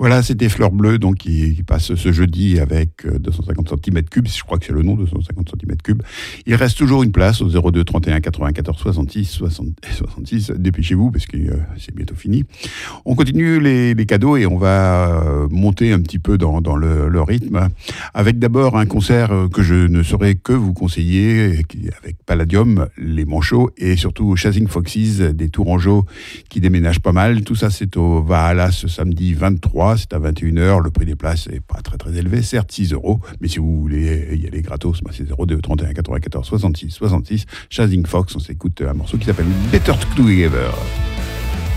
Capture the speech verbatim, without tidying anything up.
Voilà, c'était Fleur Bleue, donc qui, qui passe ce jeudi avec deux cent cinquante centimètres cubes, je crois que c'est le nom, deux cent cinquante centimètres cubes. Il reste toujours une place au zéro deux trente et un quatre-vingt-quatorze soixante-six soixante-six. Dépêchez-vous parce que euh, c'est bientôt fini. On continue les, les cadeaux et on va euh, monter un petit peu dans, dans le, le rythme avec d'abord un concert que je ne saurais que vous conseiller avec Palladium, les Manchots et surtout Chasing Foxes des Tourangeaux qui déménagent pas mal. Tout ça, c'est au Valhalla ce samedi vingt-trois, c'est à vingt et une heures. Le prix des places n'est pas très très élevé, certes six euros, mais si vous voulez y aller gratos, bah c'est zéro deux trente et un quatre-vingt-quatorze soixante-six soixante-six. Chasing Fox, on s'écoute un morceau qui s'appelle Better Together.